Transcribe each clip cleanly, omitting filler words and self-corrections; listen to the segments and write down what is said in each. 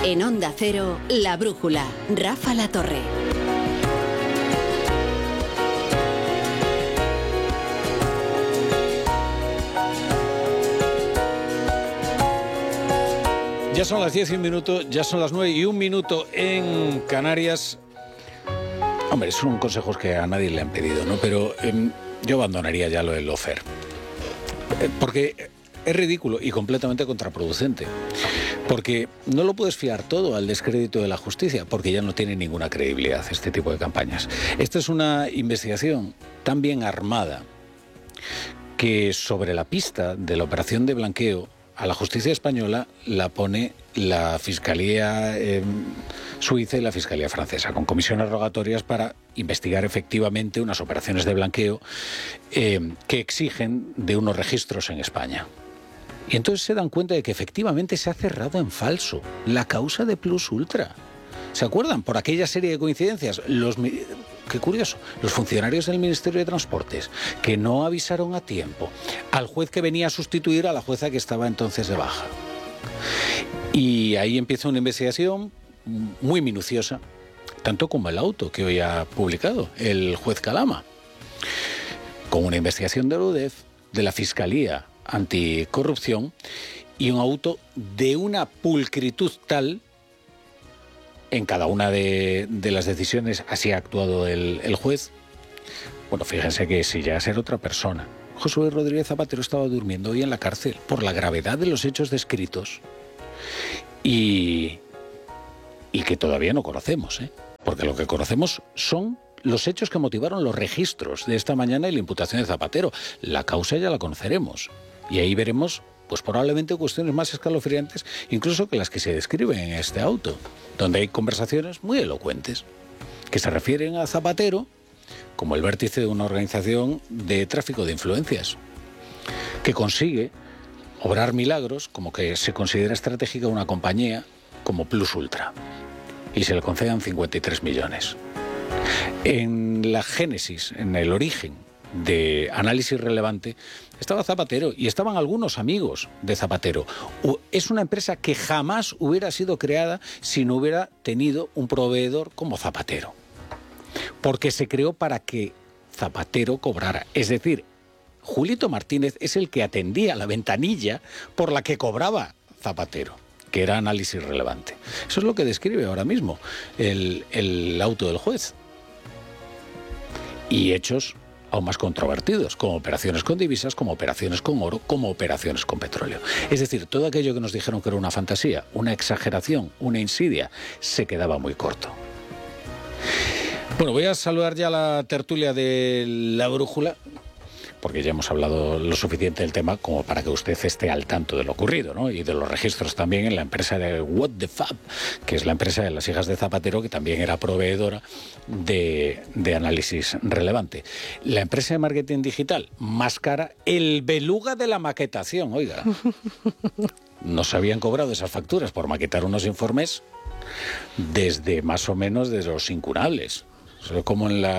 En Onda Cero, La Brújula, Rafa La Torre. Ya son las 10 y un minuto, ya son las 9 y un minuto en Canarias. Hombre, son consejos que a nadie le han pedido, ¿no? Pero yo abandonaría ya lo del lawfare. Porque es ridículo y completamente contraproducente. Porque no lo puedes fiar todo al descrédito de la justicia, porque ya no tiene ninguna credibilidad este tipo de campañas. Esta es una investigación tan bien armada que sobre la pista de la operación de blanqueo a la justicia española la pone la Fiscalía suiza y la Fiscalía francesa, con comisiones rogatorias para investigar efectivamente unas operaciones de blanqueo que exigen de unos registros en España. Y entonces se dan cuenta de que efectivamente se ha cerrado en falso la causa de Plus Ultra. ¿Se acuerdan? Por aquella serie de coincidencias, qué curioso, los funcionarios del Ministerio de Transportes que no avisaron a tiempo al juez que venía a sustituir a la jueza que estaba entonces de baja. Y ahí empieza una investigación muy minuciosa, tanto como el auto que hoy ha publicado el juez Calama, con una investigación de la UDEF, de la Fiscalía Anticorrupción, y un auto de una pulcritud tal. En cada una de las decisiones así ha actuado el juez. Bueno, fíjense que si llega a ser otra persona. José Luis Rodríguez Zapatero estaba durmiendo hoy en la cárcel por la gravedad de los hechos descritos y que todavía no conocemos, porque lo que conocemos son los hechos que motivaron los registros de esta mañana y la imputación de Zapatero. La causa ya la conoceremos y ahí veremos pues probablemente cuestiones más escalofriantes incluso que las que se describen en este auto, donde hay conversaciones muy elocuentes que se refieren a Zapatero como el vértice de una organización de tráfico de influencias, que consigue obrar milagros, como que se considera estratégica una compañía como Plus Ultra, y se le concedan 53 millones. En la génesis, en el origen de Análisis Relevante, estaba Zapatero y estaban algunos amigos de Zapatero. Es una empresa que jamás hubiera sido creada si no hubiera tenido un proveedor como Zapatero. Porque se creó para que Zapatero cobrara. Es decir, Julito Martínez es el que atendía la ventanilla por la que cobraba Zapatero, que era Análisis Relevante. Eso es lo que describe ahora mismo el auto del juez. Y hechos aún más controvertidos, como operaciones con divisas, como operaciones con oro, como operaciones con petróleo. Es decir, todo aquello que nos dijeron que era una fantasía, una exageración, una insidia, se quedaba muy corto. Bueno, voy a saludar ya la tertulia de La Brújula, porque ya hemos hablado lo suficiente del tema como para que usted esté al tanto de lo ocurrido, ¿no? Y de los registros también en la empresa de What the Fab, que es la empresa de las hijas de Zapatero, que también era proveedora de Análisis Relevante. La empresa de marketing digital más cara, el beluga de la maquetación, oiga. Nos habían cobrado esas facturas por maquetar unos informes desde más o menos de los incunables. Como en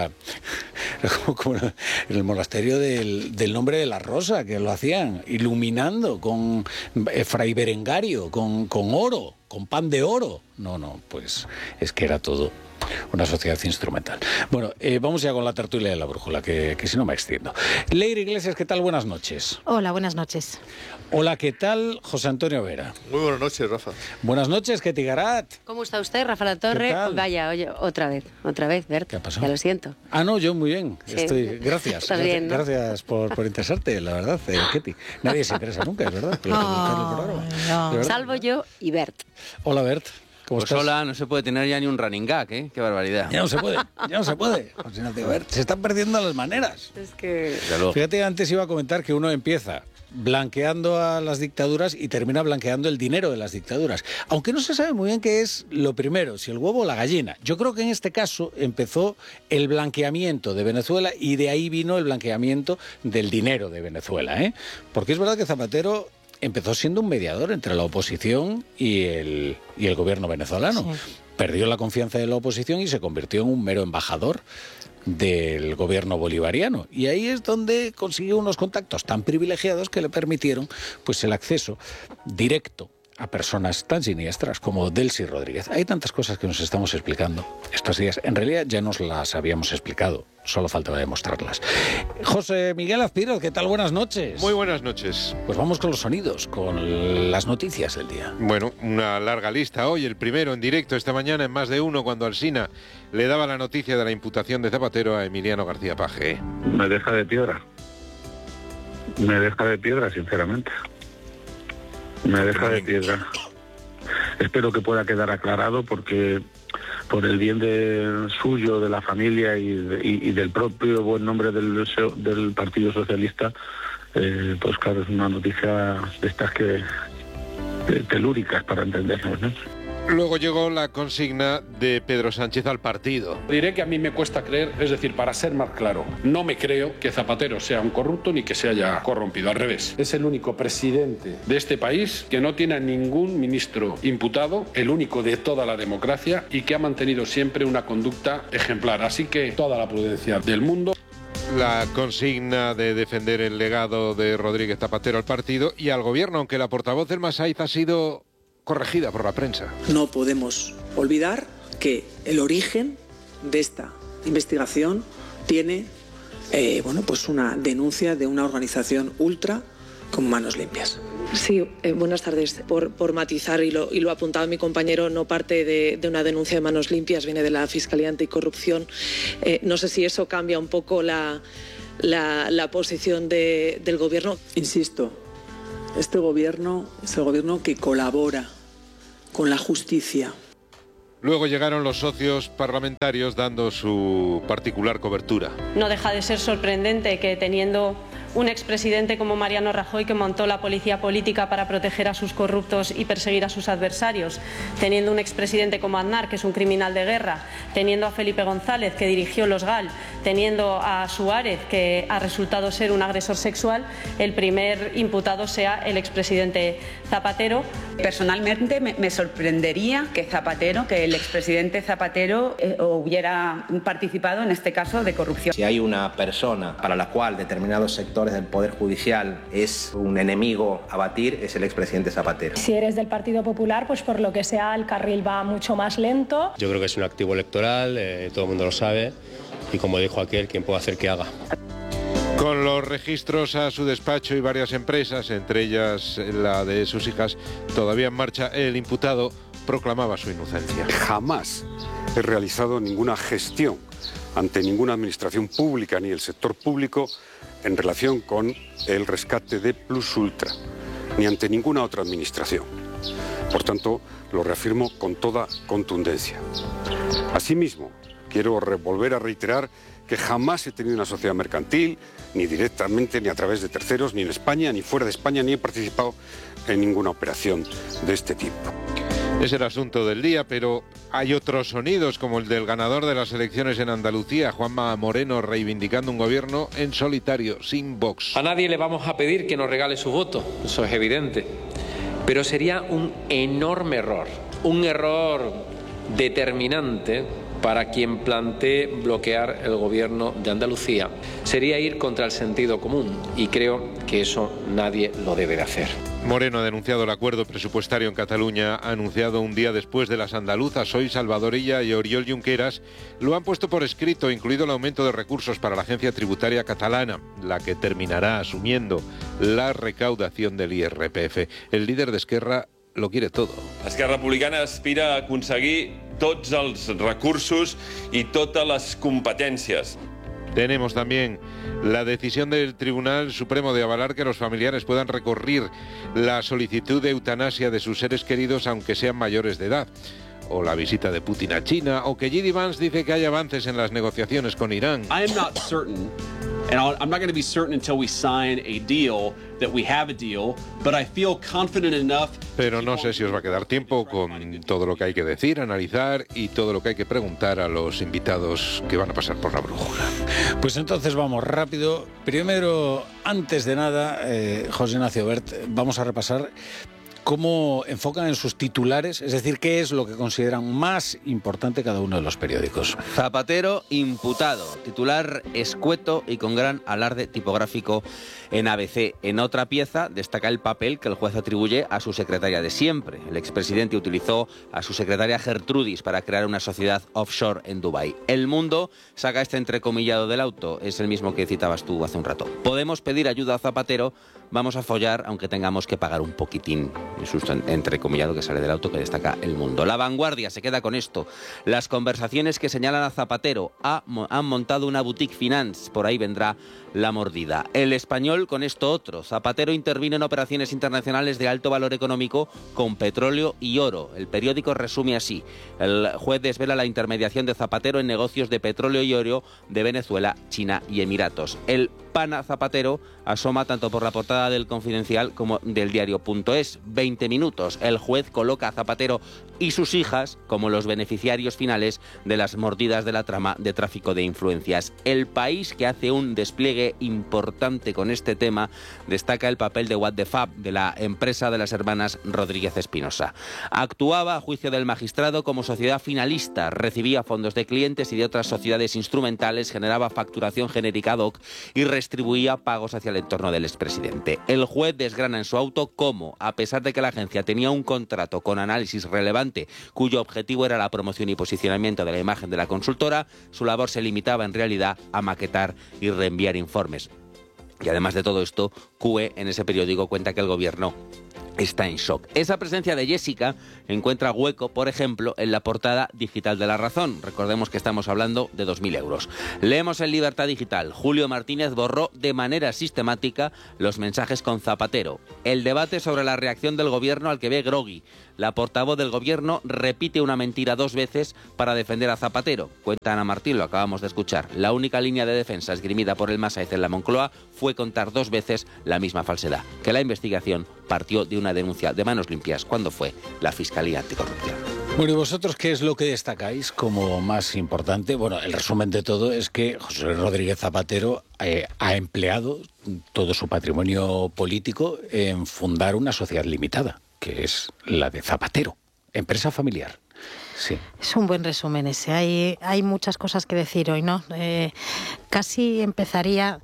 el monasterio del Nombre de la Rosa, que lo hacían iluminando con Fray Berengario, con oro, con pan de oro. No, pues es que era todo una sociedad instrumental. Bueno, vamos ya con la tertulia de La Brújula, que si no me extiendo. Leire Iglesias, ¿qué tal? Buenas noches. Hola, buenas noches. Hola, ¿qué tal? José Antonio Vera. Muy buenas noches, Rafa. Buenas noches, Ketty Garat. ¿Cómo está usted, Rafa La Torre? Vaya, oye, otra vez, Bert. ¿Qué ha pasado? Ya lo siento. No, yo muy bien. Sí. Gracias. Estás bien, ¿no? Gracias por interesarte, la verdad, Ketty. Nadie se interesa nunca, es verdad. No. Salvo yo y Bert. Hola, Bert. ¿Cómo Pues estás? hola, no se puede tener ya ni un running gag, ¿eh? Qué barbaridad. Ya no se puede. Se están perdiendo las maneras. Es que... Fíjate, antes iba a comentar que uno empieza blanqueando a las dictaduras y termina blanqueando el dinero de las dictaduras. Aunque no se sabe muy bien qué es lo primero, si el huevo o la gallina. Yo creo que en este caso empezó el blanqueamiento de Venezuela y de ahí vino el blanqueamiento del dinero de Venezuela, ¿eh? Porque es verdad que Zapatero empezó siendo un mediador entre la oposición y el gobierno venezolano. Sí. Perdió la confianza de la oposición y se convirtió en un mero embajador del gobierno bolivariano. Y ahí es donde consiguió unos contactos tan privilegiados que le permitieron pues el acceso directo a personas tan siniestras como Delcy Rodríguez. Hay tantas cosas que nos estamos explicando estos días. En realidad ya nos las habíamos explicado, solo faltaba demostrarlas. José Miguel Azpiroz, ¿qué tal? Buenas noches. Muy buenas noches. Pues vamos con los sonidos, con las noticias del día. Bueno, una larga lista hoy. El primero en directo esta mañana en Más de Uno, cuando Alsina le daba la noticia de la imputación de Zapatero a Emiliano García Paje. Me deja de piedra. Me deja de piedra, sinceramente. Me deja de piedra. Espero que pueda quedar aclarado porque por el bien suyo, de la familia y del propio buen nombre del Partido Socialista, pues claro, es una noticia de estas que telúricas para entendernos, ¿no? Luego llegó la consigna de Pedro Sánchez al partido. Diré que a mí me cuesta creer, es decir, para ser más claro, no me creo que Zapatero sea un corrupto ni que se haya corrompido, al revés. Es el único presidente de este país que no tiene a ningún ministro imputado, el único de toda la democracia y que ha mantenido siempre una conducta ejemplar. Así que toda la prudencia del mundo. La consigna de defender el legado de Rodríguez Zapatero al partido y al gobierno, aunque la portavoz del Masaiz ha sido corregida por la prensa. No podemos olvidar que el origen de esta investigación tiene pues una denuncia de una organización ultra con Manos Limpias. Sí, buenas tardes. Por matizar, y lo ha apuntado mi compañero, no parte de una denuncia de Manos Limpias, viene de la Fiscalía Anticorrupción. No sé si eso cambia un poco la posición del Gobierno. Insisto, este Gobierno es el Gobierno que colabora con la justicia. Luego llegaron los socios parlamentarios dando su particular cobertura. No deja de ser sorprendente que teniendo un expresidente como Mariano Rajoy, que montó la policía política para proteger a sus corruptos y perseguir a sus adversarios, teniendo un expresidente como Aznar, que es un criminal de guerra, teniendo a Felipe González, que dirigió los GAL, teniendo a Suárez, que ha resultado ser un agresor sexual, el primer imputado sea el expresidente Zapatero. Personalmente me sorprendería que el expresidente Zapatero hubiera participado en este caso de corrupción. Si hay una persona para la cual determinados sectores del Poder Judicial es un enemigo a batir, es el expresidente Zapatero. Si eres del Partido Popular, pues por lo que sea el carril va mucho más lento. Yo creo que es un activo electoral, todo el mundo lo sabe, y como dijo aquel, ¿quién puede hacer que haga? Con los registros a su despacho y varias empresas, entre ellas la de sus hijas, todavía en marcha, el imputado proclamaba su inocencia. Jamás he realizado ninguna gestión ante ninguna administración pública ni el sector público en relación con el rescate de Plus Ultra, ni ante ninguna otra administración. Por tanto, lo reafirmo con toda contundencia. Asimismo, quiero volver a reiterar que jamás he tenido una sociedad mercantil, ni directamente, ni a través de terceros, ni en España, ni fuera de España, ni he participado en ninguna operación de este tipo. Es el asunto del día, pero hay otros sonidos, como el del ganador de las elecciones en Andalucía, Juanma Moreno, reivindicando un gobierno en solitario, sin Vox. A nadie le vamos a pedir que nos regale su voto, eso es evidente, pero sería un enorme error, un error determinante para quien plantee bloquear el gobierno de Andalucía. Sería ir contra el sentido común y creo que eso nadie lo debe de hacer. Moreno ha denunciado el acuerdo presupuestario en Cataluña, ha anunciado un día después de las andaluzas. Hoy Salvador Illa y Oriol Junqueras lo han puesto por escrito, incluido el aumento de recursos para la agencia tributaria catalana, la que terminará asumiendo la recaudación del IRPF. El líder de Esquerra lo quiere todo. Esquerra Republicana aspira a aconseguir tots els recursos y totes las competencias. Tenemos también la decisión del Tribunal Supremo de avalar que los familiares puedan recurrir la solicitud de eutanasia de sus seres queridos aunque sean mayores de edad. O la visita de Putin a China, o que J.D. Vance dice que hay avances en las negociaciones con Irán. I am not certain, and I'm not going to be certain until we sign a deal, that we have a deal, but I feel confident enough. Pero no sé si os va a quedar tiempo con todo lo que hay que decir, analizar y todo lo que hay que preguntar a los invitados que van a pasar por la brújula. Pues entonces vamos rápido. Primero, antes de nada, José Ignacio Bert, vamos a repasar cómo enfocan en sus titulares, es decir, qué es lo que consideran más importante cada uno de los periódicos. Zapatero imputado, titular escueto y con gran alarde tipográfico en ABC. En otra pieza destaca el papel que el juez atribuye a su secretaria de siempre. El expresidente utilizó a su secretaria Gertrudis para crear una sociedad offshore en Dubái. El Mundo saca este entrecomillado del auto, es el mismo que citabas tú hace un rato. Podemos pedir ayuda a Zapatero, vamos a follar aunque tengamos que pagar un poquitín. Es un entrecomillado que sale del auto que destaca El Mundo. La Vanguardia se queda con esto. Las conversaciones que señalan a Zapatero. Han montado una boutique finance, por ahí vendrá la mordida. El Español con esto otro. Zapatero intervino en operaciones internacionales de alto valor económico con petróleo y oro. El periódico resume así. El juez desvela la intermediación de Zapatero en negocios de petróleo y oro de Venezuela, China y Emiratos. El pana Zapatero asoma tanto por la portada del Confidencial como del diario.es. 20 minutos. El juez coloca a Zapatero y sus hijas como los beneficiarios finales de las mordidas de la trama de tráfico de influencias. El País, que hace un despliegue importante con este tema, destaca el papel de What the Fab, de la empresa de las hermanas Rodríguez Espinosa. Actuaba, a juicio del magistrado, como sociedad finalista, recibía fondos de clientes y de otras sociedades instrumentales, generaba facturación genérica ad hoc y distribuía pagos hacia el entorno del expresidente. El juez desgrana en su auto cómo, a pesar de que la agencia tenía un contrato con análisis relevante cuyo objetivo era la promoción y posicionamiento de la imagen de la consultora, su labor se limitaba en realidad a maquetar y reenviar informes. Y además de todo esto, CUE en ese periódico cuenta que el gobierno está en shock. Esa presencia de Jessica encuentra hueco, por ejemplo, en la portada digital de La Razón. Recordemos que estamos hablando de 2.000 euros. Leemos en Libertad Digital. Julio Martínez borró de manera sistemática los mensajes con Zapatero. El debate sobre la reacción del gobierno al que ve groggy. La portavoz del gobierno repite una mentira 2 veces para defender a Zapatero. Cuenta Ana Martín, lo acabamos de escuchar. La única línea de defensa esgrimida por el Masáez en la Moncloa fue contar 2 veces la misma falsedad. Que la investigación partió de una denuncia de manos limpias cuando fue la Fiscalía Anticorrupción. Bueno, ¿y vosotros qué es lo que destacáis como más importante? Bueno, el resumen de todo es que José Rodríguez Zapatero ha empleado todo su patrimonio político en fundar una sociedad limitada, que es la de Zapatero, empresa familiar. Sí. Es un buen resumen ese. Hay muchas cosas que decir hoy, ¿no? Casi empezaría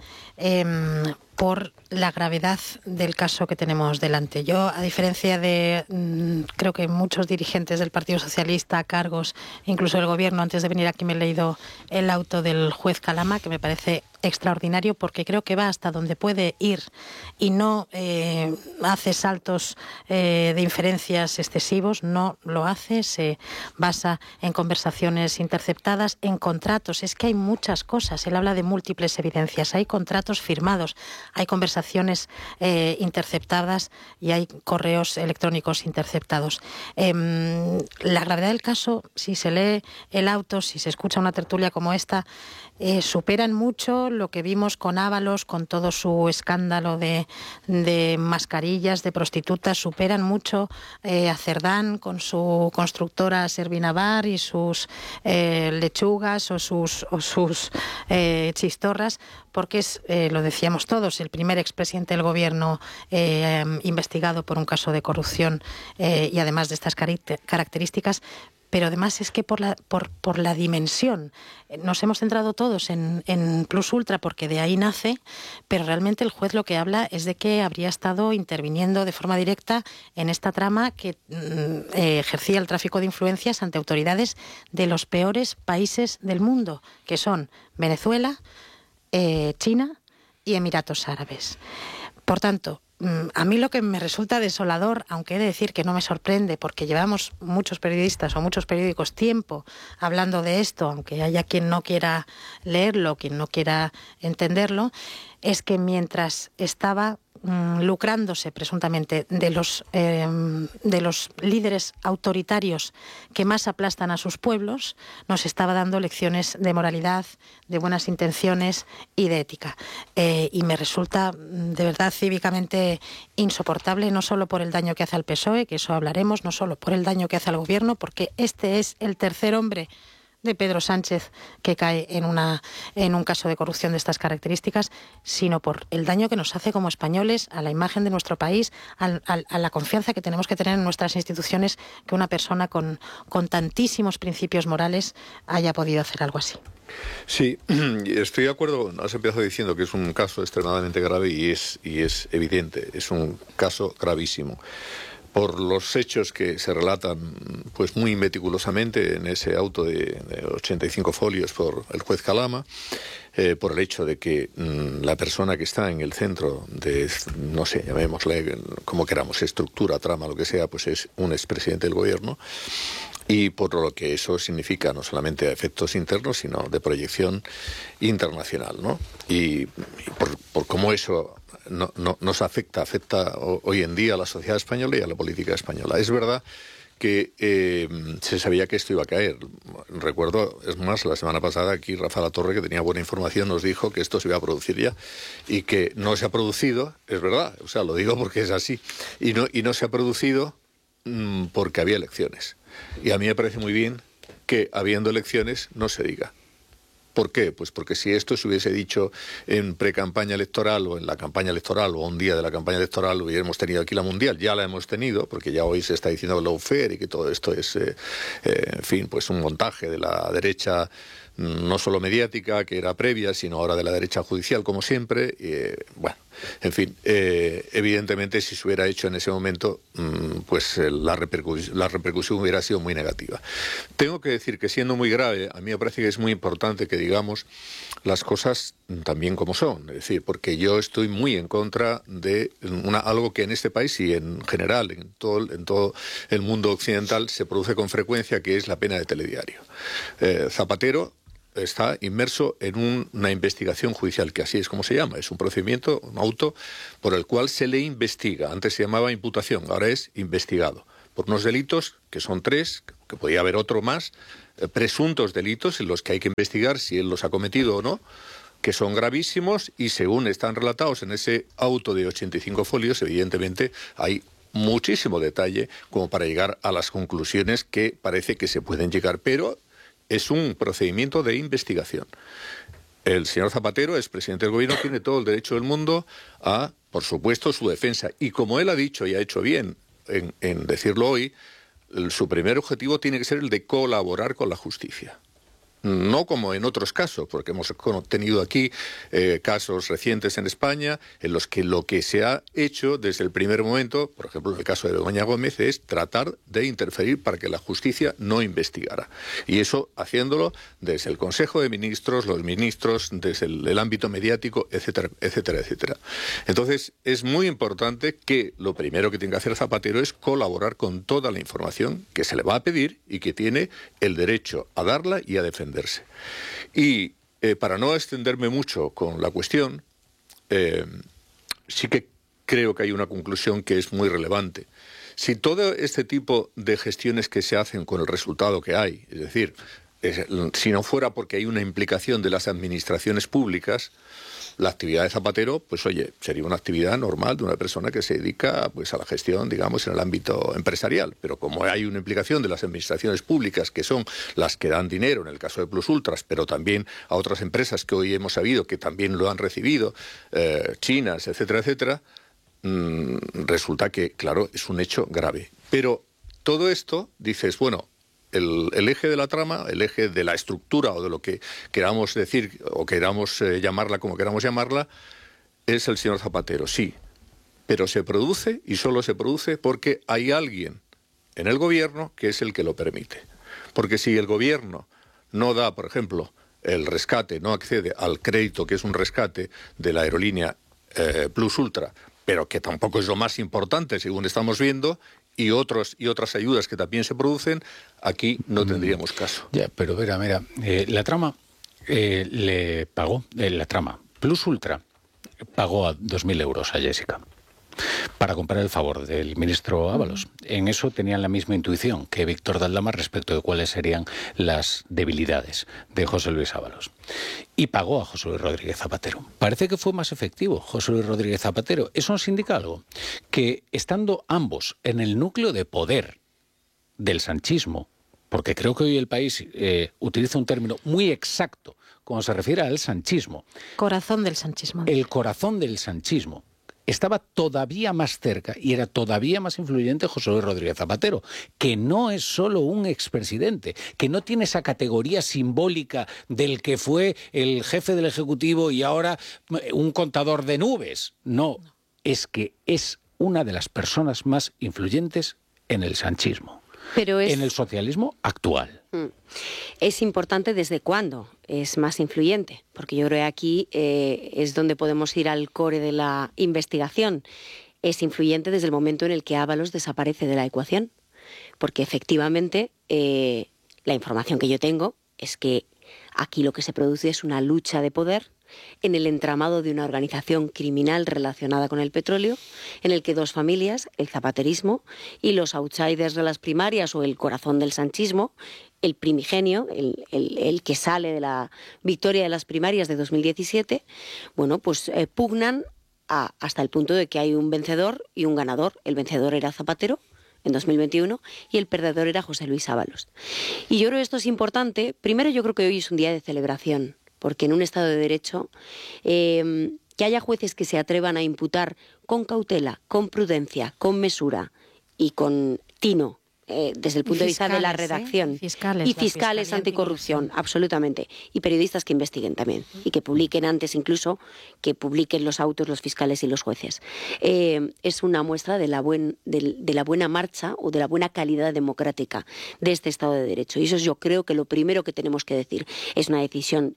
por la gravedad del caso que tenemos delante. Yo, a diferencia de, creo que muchos dirigentes del Partido Socialista, cargos, incluso del Gobierno, antes de venir aquí me he leído el auto del juez Calama, que me parece extraordinario porque creo que va hasta donde puede ir y no hace saltos de inferencias excesivos, no lo hace, se basa en conversaciones interceptadas, en contratos. Es que hay muchas cosas, él habla de múltiples evidencias, hay contratos firmados, hay conversaciones interceptadas y hay correos electrónicos interceptados. La gravedad del caso, si se lee el auto, si se escucha una tertulia como esta, superan mucho lo que vimos con Ábalos, con todo su escándalo de mascarillas, de prostitutas, superan mucho a Cerdán con su constructora Servinavar y sus lechugas o sus chistorras, porque es, lo decíamos todos, el primer expresidente del gobierno investigado por un caso de corrupción y además de estas características. Pero además es que por la dimensión, nos hemos centrado todos en Plus Ultra porque de ahí nace, pero realmente el juez lo que habla es de que habría estado interviniendo de forma directa en esta trama que ejercía el tráfico de influencias ante autoridades de los peores países del mundo, que son Venezuela, China y Emiratos Árabes. Por tanto, a mí lo que me resulta desolador, aunque he de decir que no me sorprende, porque llevamos muchos periodistas o muchos periódicos tiempo hablando de esto, aunque haya quien no quiera leerlo, quien no quiera entenderlo, es que mientras estaba lucrándose presuntamente de los líderes autoritarios que más aplastan a sus pueblos, nos estaba dando lecciones de moralidad, de buenas intenciones y de ética. Y me resulta de verdad cívicamente insoportable, no solo por el daño que hace al PSOE, que eso hablaremos, no solo por el daño que hace al gobierno, porque este es el tercer hombre de Pedro Sánchez que cae en un caso de corrupción de estas características, sino por el daño que nos hace como españoles a la imagen de nuestro país, a la confianza que tenemos que tener en nuestras instituciones, que una persona con tantísimos principios morales haya podido hacer algo así. Sí, estoy de acuerdo. Has empezado diciendo que es un caso extremadamente grave y es evidente, es un caso gravísimo. Por los hechos que se relatan pues muy meticulosamente en ese auto de 85 folios por el juez Calama, por el hecho de que la persona que está en el centro de, no sé, llamémosle como queramos, estructura, trama, lo que sea, pues es un expresidente del gobierno, y por lo que eso significa no solamente a efectos internos, sino de proyección internacional, ¿no? Y por cómo eso nos afecta hoy en día a la sociedad española y a la política española. Es verdad que se sabía que esto iba a caer. Recuerdo, es más, la semana pasada aquí Rafa La Torre, que tenía buena información, nos dijo que esto se iba a producir ya y que no se ha producido, es verdad, o sea, lo digo porque es así, y no se ha producido porque había elecciones. Y a mí me parece muy bien que habiendo elecciones no se diga. ¿Por qué? Pues porque si esto se hubiese dicho en pre-campaña electoral o en la campaña electoral o un día de la campaña electoral, hubiéramos tenido aquí la Mundial. Ya la hemos tenido, porque ya hoy se está diciendo el lawfare y que todo esto es, en fin, pues un montaje de la derecha, no solo mediática, que era previa, sino ahora de la derecha judicial, como siempre. Bueno, en fin, evidentemente si se hubiera hecho en ese momento, pues la repercusión hubiera sido muy negativa. Tengo que decir que, siendo muy grave, a mí me parece que es muy importante que digamos las cosas también como son. Es decir, porque yo estoy muy en contra de algo que en este país y en general en todo el mundo occidental se produce con frecuencia, que es la pena de telediario. Zapatero está inmerso en una investigación judicial, que así es como se llama. Es un procedimiento, un auto, por el cual se le investiga. Antes se llamaba imputación, ahora es investigado. Por unos delitos, que son 3, que podía haber otro más, presuntos delitos en los que hay que investigar si él los ha cometido o no, que son gravísimos y según están relatados en ese auto de 85 folios, evidentemente hay muchísimo detalle como para llegar a las conclusiones que parece que se pueden llegar, pero es un procedimiento de investigación. El señor Zapatero, es presidente del gobierno, tiene todo el derecho del mundo a, por supuesto, su defensa. Y como él ha dicho y ha hecho bien en decirlo hoy, su primer objetivo tiene que ser el de colaborar con la justicia. No como en otros casos, porque hemos tenido aquí casos recientes en España en los que lo que se ha hecho desde el primer momento, por ejemplo en el caso de Begoña Gómez, es tratar de interferir para que la justicia no investigara. Y eso haciéndolo desde el Consejo de Ministros, los ministros, desde el ámbito mediático, etcétera, etcétera, etcétera. Entonces es muy importante que lo primero que tiene que hacer Zapatero es colaborar con toda la información que se le va a pedir y que tiene el derecho a darla y a defenderla. Y para no extenderme mucho con la cuestión, sí que creo que hay una conclusión que es muy relevante. Si todo este tipo de gestiones que se hacen con el resultado que hay, es decir, si no fuera porque hay una implicación de las administraciones públicas, la actividad de Zapatero, pues oye, sería una actividad normal de una persona que se dedica pues a la gestión, digamos, en el ámbito empresarial. Pero como hay una implicación de las administraciones públicas, que son las que dan dinero, en el caso de Plus Ultras, pero también a otras empresas que hoy hemos sabido que también lo han recibido, chinas, etcétera, etcétera, resulta que, claro, es un hecho grave. Pero todo esto, dices, bueno, el eje de la trama, el eje de la estructura o de lo que queramos decir o queramos llamarla como queramos llamarla, es el señor Zapatero, sí. Pero se produce y solo se produce porque hay alguien en el gobierno que es el que lo permite. Porque si el gobierno no da, por ejemplo, el rescate, no accede al crédito, que es un rescate de la aerolínea Plus Ultra, pero que tampoco es lo más importante, según estamos viendo, y otras ayudas que también se producen, aquí no tendríamos caso. Ya, pero mira, la trama le pagó, la trama Plus Ultra pagó a 2.000 euros a Jessica para comprar el favor del ministro Ábalos. En eso tenían la misma intuición que Víctor Daldama respecto de cuáles serían las debilidades de José Luis Ábalos. Y pagó a José Luis Rodríguez Zapatero. Parece que fue más efectivo José Luis Rodríguez Zapatero. Eso nos indica algo, que estando ambos en el núcleo de poder del sanchismo, porque creo que hoy el país utiliza un término muy exacto cuando se refiere al sanchismo. Corazón del sanchismo. El corazón del sanchismo. Estaba todavía más cerca y era todavía más influyente José Luis Rodríguez Zapatero, que no es solo un expresidente, que no tiene esa categoría simbólica del que fue el jefe del Ejecutivo y ahora un contador de nubes. No, es que es una de las personas más influyentes en el sanchismo, en el socialismo actual. Es importante desde cuándo es más influyente, porque yo creo que aquí es donde podemos ir al core de la investigación. Es influyente desde el momento en el que Ábalos desaparece de la ecuación, porque efectivamente la información que yo tengo es que aquí lo que se produce es una lucha de poder en el entramado de una organización criminal relacionada con el petróleo, en el que dos familias, el zapaterismo y los outsiders de las primarias o el corazón del sanchismo, el primigenio, el que sale de la victoria de las primarias de 2017, bueno, pues pugnan hasta el punto de que hay un vencedor y un ganador. El vencedor era Zapatero en 2021 y el perdedor era José Luis Ábalos. Y yo creo que esto es importante. Primero, yo creo que hoy es un día de celebración, porque en un Estado de Derecho que haya jueces que se atrevan a imputar con cautela, con prudencia, con mesura y con tino, desde el punto de vista de la redacción, y fiscales anticorrupción, absolutamente, y periodistas que investiguen también, y que publiquen antes incluso que publiquen los autos los fiscales y los jueces. Es una muestra de la buena marcha o de la buena calidad democrática de este Estado de Derecho. Y eso yo creo que lo primero que tenemos que decir. Es una decisión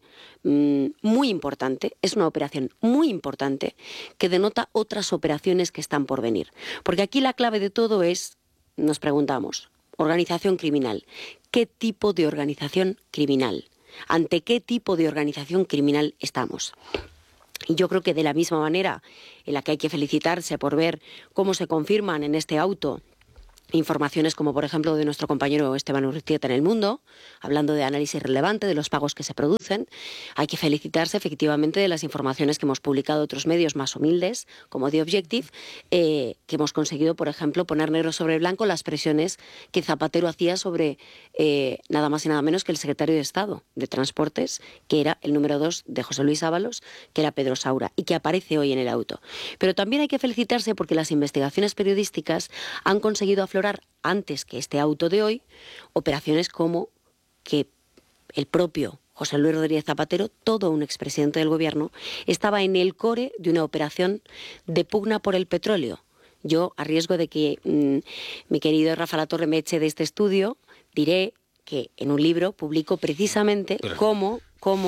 muy importante, es una operación muy importante que denota otras operaciones que están por venir. Porque aquí la clave de todo es, nos preguntamos, organización criminal. ¿Qué tipo de organización criminal? ¿Ante qué tipo de organización criminal estamos? Y yo creo que de la misma manera en la que hay que felicitarse por ver cómo se confirman en este auto informaciones como, por ejemplo, de nuestro compañero Esteban Urrutia en El Mundo, hablando de análisis relevante de los pagos que se producen. Hay que felicitarse efectivamente de las informaciones que hemos publicado otros medios más humildes, como The Objective, que hemos conseguido, por ejemplo, poner negro sobre blanco las presiones que Zapatero hacía sobre nada más y nada menos que el secretario de Estado de Transportes, que era el número 2 de José Luis Ábalos, que era Pedro Saura, y que aparece hoy en el auto. Pero también hay que felicitarse porque las investigaciones periodísticas han conseguido aflorar antes que este auto de hoy operaciones como que el propio José Luis Rodríguez Zapatero, todo un expresidente del gobierno, estaba en el core de una operación de pugna por el petróleo. Yo, a riesgo de que mi querido Rafa Latorre me eche de este estudio, diré que en un libro publico precisamente cómo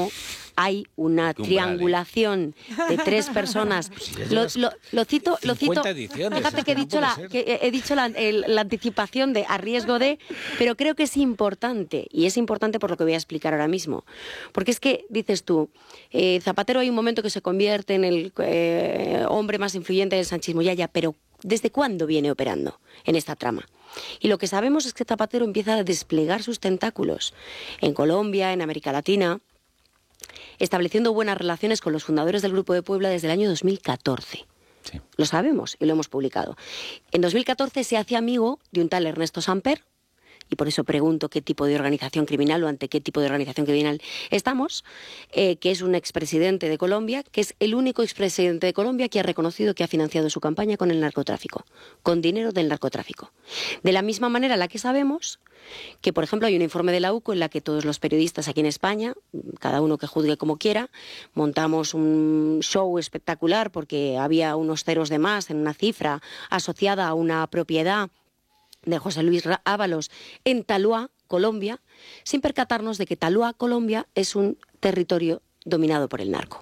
hay una triangulación de tres personas. Lo cito. Fíjate que he dicho la anticipación de a riesgo de, pero creo que es importante, y es importante por lo que voy a explicar ahora mismo. Porque es que, dices tú, Zapatero hay un momento que se convierte en el hombre más influyente del sanchismo, pero ¿desde cuándo viene operando en esta trama? Y lo que sabemos es que Zapatero empieza a desplegar sus tentáculos en Colombia, en América Latina, estableciendo buenas relaciones con los fundadores del Grupo de Puebla desde el año 2014. Sí. Lo sabemos y lo hemos publicado. En 2014 se hace amigo de un tal Ernesto Samper, y por eso pregunto qué tipo de organización criminal o ante qué tipo de organización criminal estamos, que es un expresidente de Colombia, que es el único expresidente de Colombia que ha reconocido que ha financiado su campaña con el narcotráfico, con dinero del narcotráfico. De la misma manera en la que sabemos que, por ejemplo, hay un informe de la UCO en la que todos los periodistas aquí en España, cada uno que juzgue como quiera, montamos un show espectacular porque había unos ceros de más en una cifra asociada a una propiedad de José Luis Ábalos en Tuluá, Colombia, sin percatarnos de que Tuluá, Colombia, es un territorio dominado por el narco.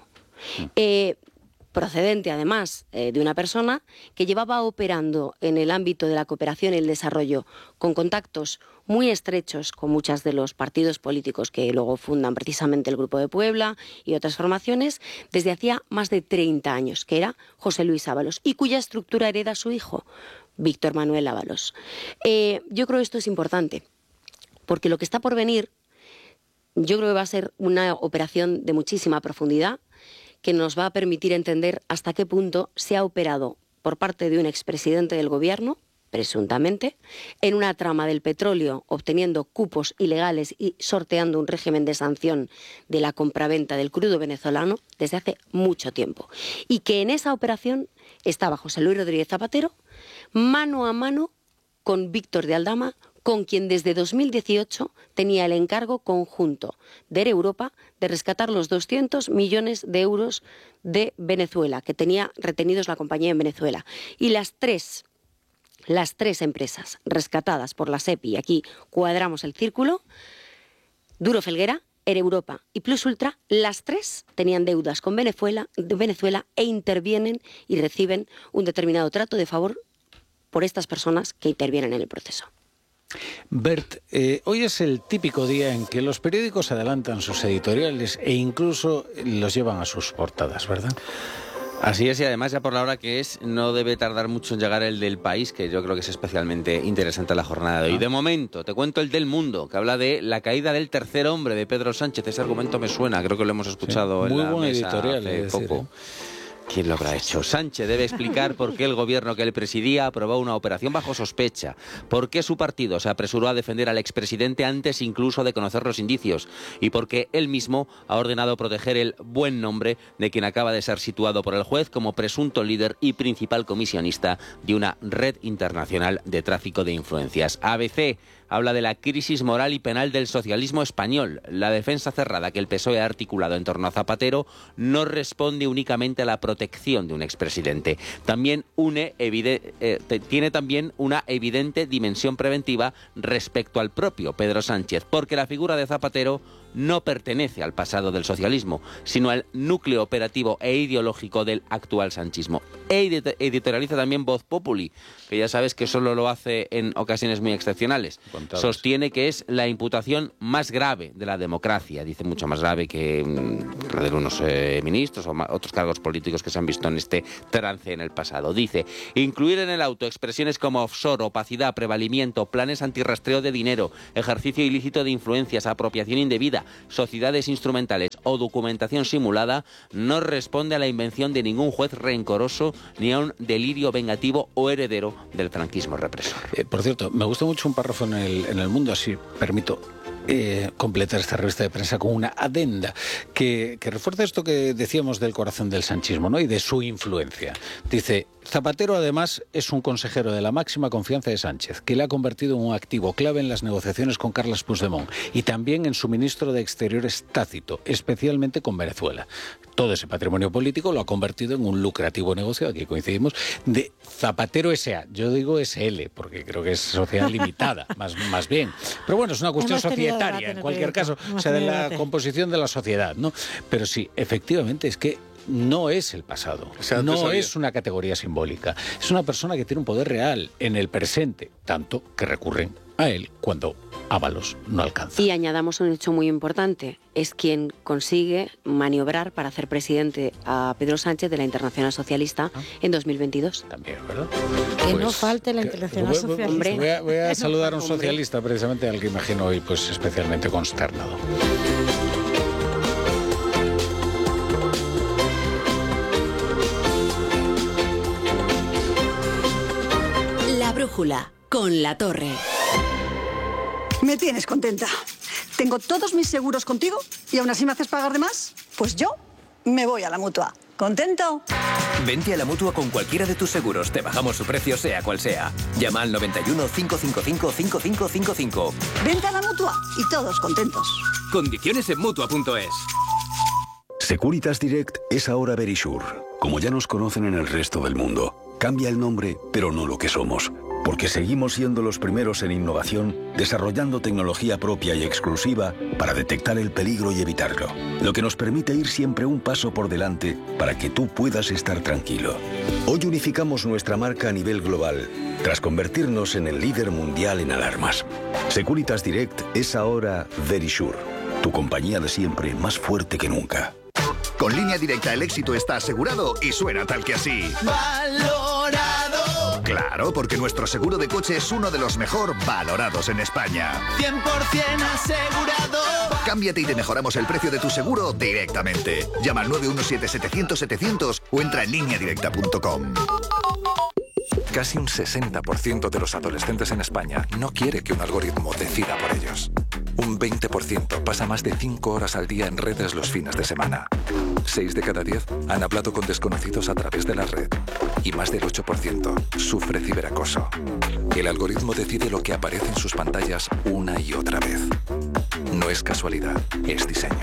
Procedente, además, de una persona que llevaba operando en el ámbito de la cooperación y el desarrollo con contactos muy estrechos con muchos de los partidos políticos que luego fundan precisamente el Grupo de Puebla y otras formaciones, desde hacía más de 30 años, que era José Luis Ábalos, y cuya estructura hereda su hijo, Víctor Manuel Ábalos. Yo creo que esto es importante, porque lo que está por venir, yo creo que va a ser una operación de muchísima profundidad, que nos va a permitir entender hasta qué punto se ha operado por parte de un expresidente del gobierno presuntamente, en una trama del petróleo, obteniendo cupos ilegales y sorteando un régimen de sanción de la compraventa del crudo venezolano desde hace mucho tiempo. Y que en esa operación estaba José Luis Rodríguez Zapatero mano a mano con Víctor de Aldama, con quien desde 2018 tenía el encargo conjunto de Europa de rescatar los 200 millones de euros de Venezuela, que tenía retenidos la compañía en Venezuela. Y las tres empresas rescatadas por la SEPI, y aquí cuadramos el círculo, Duro Felguera, Europa y Plus Ultra, las tres tenían deudas con Venezuela e intervienen y reciben un determinado trato de favor por estas personas que intervienen en el proceso. Bert, hoy es el típico día en que los periódicos adelantan sus editoriales e incluso los llevan a sus portadas, ¿verdad? Así es, y además ya por la hora que es, no debe tardar mucho en llegar el del País, que yo creo que es especialmente interesante la jornada de hoy. De momento, te cuento el del Mundo, que habla de la caída del tercer hombre de Pedro Sánchez. Ese argumento me suena, creo que lo hemos escuchado en la mesa hace poco. ¿Quién lo habrá hecho? Sánchez debe explicar por qué el gobierno que él presidía aprobó una operación bajo sospecha, por qué su partido se apresuró a defender al expresidente antes incluso de conocer los indicios y por qué él mismo ha ordenado proteger el buen nombre de quien acaba de ser situado por el juez como presunto líder y principal comisionista de una red internacional de tráfico de influencias. ABC habla de la crisis moral y penal del socialismo español. La defensa cerrada que el PSOE ha articulado en torno a Zapatero no responde únicamente a la protección de un expresidente. También tiene también una evidente dimensión preventiva respecto al propio Pedro Sánchez, porque la figura de Zapatero no pertenece al pasado del socialismo, sino al núcleo operativo e ideológico del actual sanchismo. Editorializa también Voz Populi, que ya sabes que solo lo hace en ocasiones muy excepcionales. Sostiene que es la imputación más grave de la democracia, dice mucho más grave que la de unos ministros o otros cargos políticos que se han visto en este trance en el pasado. Dice, incluir en el auto expresiones como offshore, opacidad, prevalimiento, planes antirrastreo de dinero, ejercicio ilícito de influencias, apropiación indebida, sociedades instrumentales o documentación simulada no responde a la invención de ningún juez rencoroso ni a un delirio vengativo o heredero del franquismo represor. Por cierto, me gusta mucho un párrafo en el Mundo, así permito completar esta revista de prensa con una adenda que refuerza esto que decíamos del corazón del sanchismo, ¿no? Y de su influencia. Dice, Zapatero además es un consejero de la máxima confianza de Sánchez, que le ha convertido en un activo clave en las negociaciones con Carles Puigdemont y también en su ministro de Exteriores tácito, especialmente con Venezuela. Todo ese patrimonio político lo ha convertido en un lucrativo negocio, aquí coincidimos, de Zapatero S.A. Yo digo S.L., porque creo que es sociedad limitada, más bien. Pero bueno, es una cuestión societaria, en cualquier caso, o sea, de la composición de la sociedad, ¿no? Pero sí, efectivamente, es que no es el pasado, no es una categoría simbólica, es una persona que tiene un poder real en el presente, tanto que recurren a él cuando Ábalos no alcanza. Y añadamos un hecho muy importante, es quien consigue maniobrar para hacer presidente a Pedro Sánchez de la Internacional Socialista en 2022. También, ¿verdad? Que no falte la Internacional Socialista. Voy a saludar a un socialista, precisamente al que imagino hoy pues especialmente consternado. La brújula con La Torre. Me tienes contenta. Tengo todos mis seguros contigo y aún así me haces pagar de más. Pues yo me voy a la Mutua. ¿Contento? Vente a la Mutua con cualquiera de tus seguros. Te bajamos su precio sea cual sea. Llama al 91 555 5555. Vente a la Mutua y todos contentos. Condiciones en Mutua.es. Securitas Direct es ahora Verisure, como ya nos conocen en el resto del mundo. Cambia el nombre, pero no lo que somos. Porque seguimos siendo los primeros en innovación, desarrollando tecnología propia y exclusiva para detectar el peligro y evitarlo. Lo que nos permite ir siempre un paso por delante para que tú puedas estar tranquilo. Hoy unificamos nuestra marca a nivel global, tras convertirnos en el líder mundial en alarmas. Securitas Direct es ahora Verisure, tu compañía de siempre más fuerte que nunca. Con Línea Directa el éxito está asegurado y suena tal que así. ¡Valorado! Claro, porque nuestro seguro de coche es uno de los mejor valorados en España. 100% asegurado. Cámbiate y te mejoramos el precio de tu seguro directamente. Llama al 917-700-700 o entra en lineadirecta.com. Casi un 60% de los adolescentes en España no quiere que un algoritmo decida por ellos. Un 20% pasa más de 5 horas al día en redes los fines de semana. 6 de cada 10 han hablado con desconocidos a través de la red. Y más del 8% sufre ciberacoso. El algoritmo decide lo que aparece en sus pantallas una y otra vez. No es casualidad, es diseño.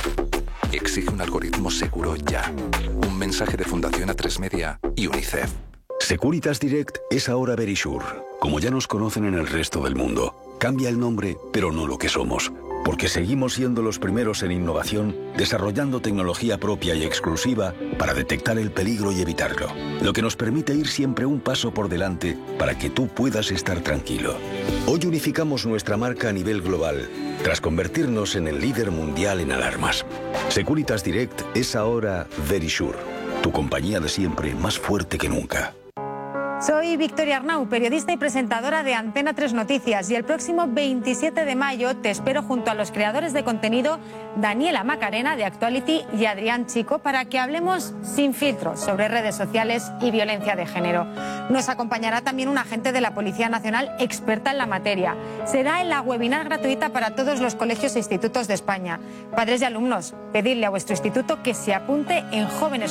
Exige un algoritmo seguro ya. Un mensaje de Fundación A3 Media y UNICEF. Securitas Direct es ahora Verisure, como ya nos conocen en el resto del mundo. Cambia el nombre, pero no lo que somos. Porque seguimos siendo los primeros en innovación, desarrollando tecnología propia y exclusiva para detectar el peligro y evitarlo. Lo que nos permite ir siempre un paso por delante para que tú puedas estar tranquilo. Hoy unificamos nuestra marca a nivel global, tras convertirnos en el líder mundial en alarmas. Securitas Direct es ahora Verisure, tu compañía de siempre más fuerte que nunca. Soy Victoria Arnau, periodista y presentadora de Antena 3 Noticias, y el próximo 27 de mayo te espero junto a los creadores de contenido Daniela Macarena de Actuality y Adrián Chico para que hablemos sin filtros sobre redes sociales y violencia de género. Nos acompañará también un agente de la Policía Nacional experta en la materia. Será en la webinar gratuita para todos los colegios e institutos de España. Padres y alumnos, pedidle a vuestro instituto que se apunte en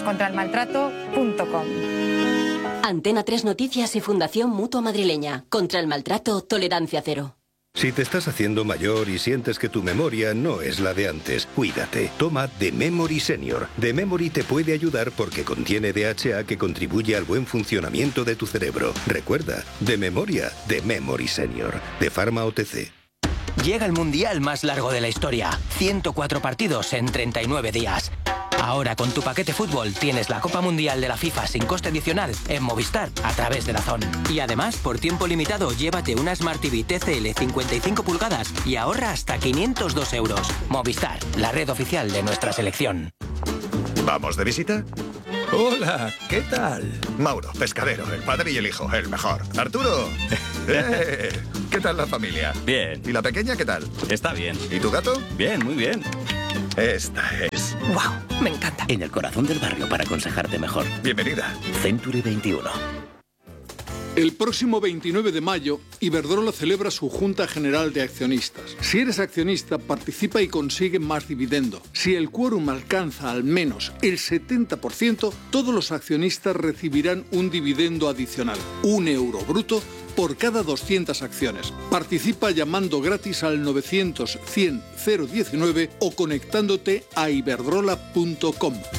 jovenescontraelmaltrato.com. Antena 3 Noticias y Fundación Mutua Madrileña. Contra el maltrato, tolerancia cero. Si te estás haciendo mayor y sientes que tu memoria no es la de antes, cuídate. Toma The Memory Senior. The Memory te puede ayudar porque contiene DHA que contribuye al buen funcionamiento de tu cerebro. Recuerda, de memoria, The Memory Senior. De Pharma OTC. Llega el mundial más largo de la historia. 104 partidos en 39 días. Ahora con tu paquete fútbol tienes la Copa Mundial de la FIFA sin coste adicional en Movistar a través de DAZN. Y además, por tiempo limitado, llévate una Smart TV TCL 55 pulgadas y ahorra hasta 502 euros. Movistar, la red oficial de nuestra selección. ¿Vamos de visita? Hola, ¿qué tal? Mauro, pescadero, el padre y el hijo, el mejor. Arturo. ¿Qué tal la familia? Bien. ¿Y la pequeña qué tal? Está bien. ¿Y tu gato? Bien, muy bien. Esta es. ¡Wow! Me encanta. En el corazón del barrio para aconsejarte mejor. Bienvenida. Century 21. El próximo 29 de mayo, Iberdrola celebra su Junta General de Accionistas. Si eres accionista, participa y consigue más dividendo. Si el quórum alcanza al menos el 70%, todos los accionistas recibirán un dividendo adicional, €1 bruto, por cada 200 acciones. Participa llamando gratis al 900 100 019 o conectándote a iberdrola.com.